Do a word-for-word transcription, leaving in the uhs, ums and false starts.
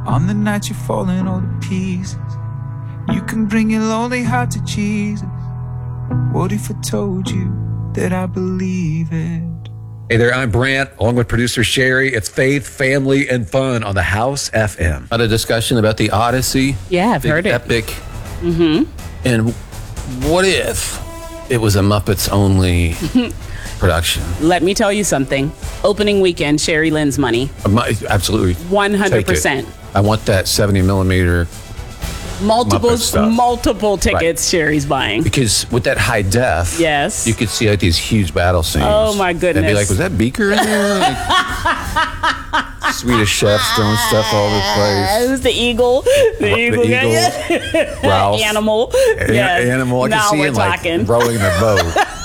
On the night you're falling all to pieces, you can bring your lonely heart to Jesus. What if I told you that I believe it? Hey there, I'm Brant, along with producer Sherry. It's Faith, Family, and Fun on the House F M. Had a discussion about the Odyssey. Yeah, I've big heard it. Epic. Mm-hmm. And what if it was a Muppets only production? Let me tell you something. Opening weekend, Sherry Lynn's money. Absolutely. one hundred percent. Take it. I want that seventy millimeter. Multiple, Muppet stuff. multiple tickets Right. Sherry's buying. Because with that high def, Yes. you could see like these huge battle scenes. Oh, my goodness. And be like, was that Beaker in there? Like, Swedish chefs throwing stuff all over the place. Who's the eagle? The, The eagle. eagle. guy. Ralph. Animal. A- yes. Animal. I can now see we're him like talking. rowing the boat.